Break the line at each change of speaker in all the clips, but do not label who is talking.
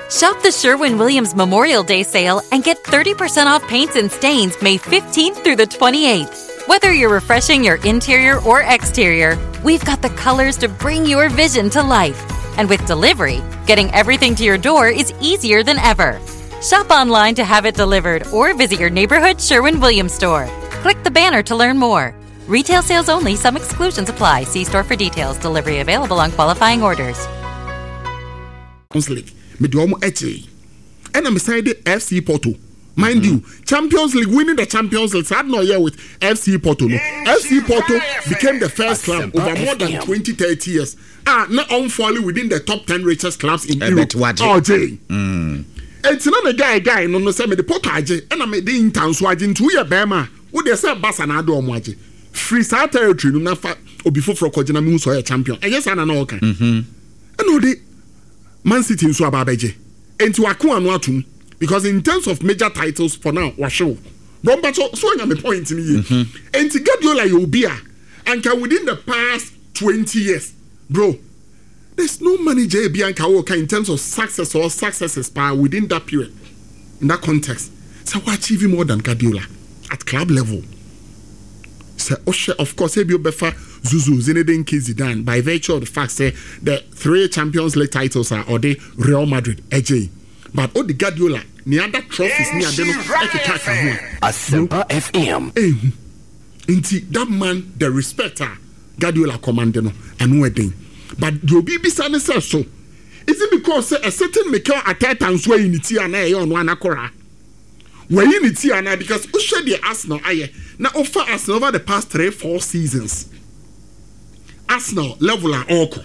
Shop the Sherwin-Williams Memorial Day sale and get 30% off paints and stains May 15th through the 28th. Whether you're refreshing your interior or exterior, we've got the colors to bring your vision to life. And with delivery, getting everything to your door is easier than ever. Shop online to have it delivered or visit your neighborhood Sherwin-Williams store. Click the banner to learn more. Retail sales only. Some exclusions apply. See store for details. Delivery available on qualifying orders.
League, and I'm decided FC Porto. Mind you, Champions League, winning the Champions League, I had no year with FC Porto. No. FC Porto became the first club over more than 20-30 years. Not unfairly within the top 10 richest clubs in Europe. Oh, Jay. It's not a guy, no, say me the Porto, and I made the in town, so I didn't 2 year Bama. Would they say Basanado or Mwaji? Free South territory, no, or before Frocogena Moon, so a champion. And yes, I know, okay. And no, the Man City in Suababeje. And to Akua Nwatu. Because in terms of major titles for now, washo. But so I'm a point in here. And to get you like Obia, and within the past 20 years, bro, there's no manager Bianca Walker in terms of success or successes within that period, in that context. So we're achieving more than Guardiola at club level. So of course, Ebio Befa, Zuzu, Zinedine Zidane, by virtue of the fact that the 3 Champions League titles are or the Real Madrid, AJ. But all the Guardiola, the other trophies near them,
Asempa FM.
Inti that man, the respecter, Guardiola commanding and wedding. But the BB says so. Is it because a certain Mikel Arteta and sway in the Tiana on one Akora? We're in the Tiana because we share the Arsenal now offer Arsenal over the past 3-4 seasons. Arsenal level are all.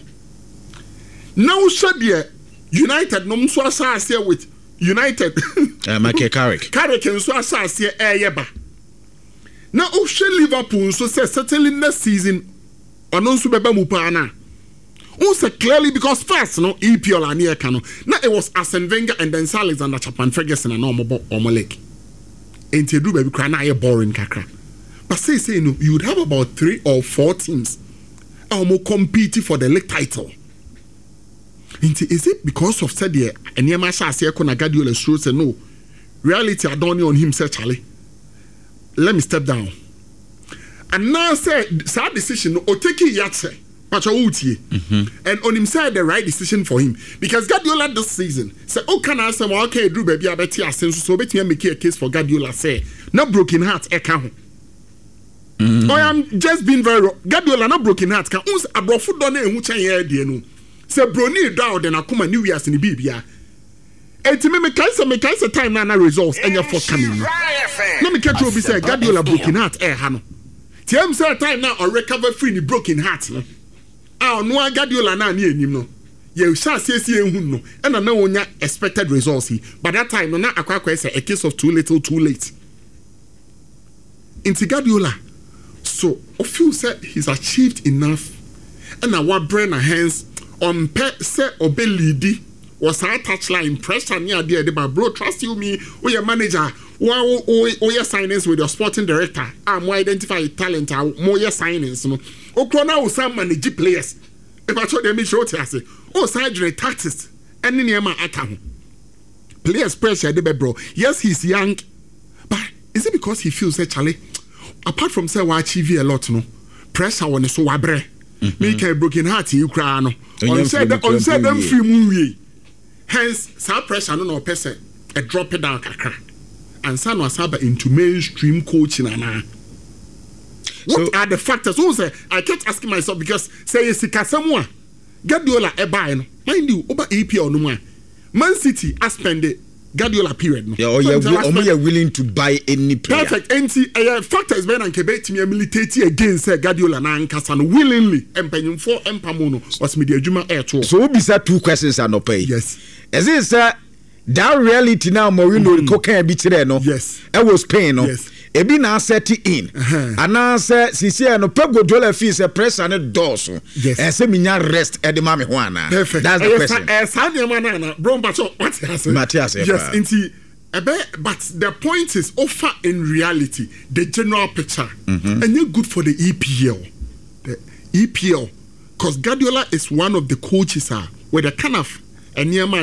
Now share the United no so asase with United
Michael
Carrick and so asase yeba. Now o she Liverpool so say certainly next season ono so beba mu pa na. O say clearly because first no EPL and here can now it was Arsene Wenger and then Sir Alexander Chapman Ferguson and Omolek. Enti do baby cry na boring kakra. But say no you would have about 3 or 4 teams competing for the league title. Is it because of said the Enyema Shase Kona Guardiola show say no reality adorning on him say Charlie let me step down and now say sad decision or take it yatse and on him said the right decision for him because Guardiola this season say oh can I say well, okay Drew baby I bet you so bet me make a case for Guardiola say no broken heart eka ho I'm just being very Guardiola no broken heart can uns abrofu don e hu chen ye de no se broni down then akoma new years ni bibia etime me kai se time na results enya forthcoming no me catch obi say Guardiola broken heart ha no tiem say time na or recover free ni broken heart no no Guardiola na enim no ye sha siesie ehun no na wonya expected results hi but that time no na akwa say a case of too little too late into Guardiola so I feel say he's achieved enough and our brain hands on se obelidi was our touchline pressure near there bro trust you me or your manager or your signings with your sporting director more identify talent more your signings no okona will some manage players if I told them me show say oh surgery tactics and niema aka players pressure dey bro yes he's young but is it because he feels that Charlie apart from say we achieve a lot no pressure on so wabre make a broken heart you cry no on said them free movie hence some pressure no person a drop it down kakra and son was into mainstream coaching and what are the factors who say I kept asking myself because say sika someone Guardiola e buy no mind you over EPL no man Man City I spend it Guardiola period no
you're willing to buy any player
perfect NT factor is better than Quebec to me militate against Guardiola na nkasa no willingly empanyin for empamono was media adwuma air to
so we be 2 questions and no pay
yes
as it that reality now Mourinho cocaine be today no
yes
I was paying no
yes
ebi na set in and now say sisi no Pep Guardiola fees a press and doors
yes
and say minya rest e de mame ho ana that's the question
na bro but what has
Matthias
yes inti but the point is offer in reality the general picture and you're good for the EPL because Guardiola is one of the coaches where the kind of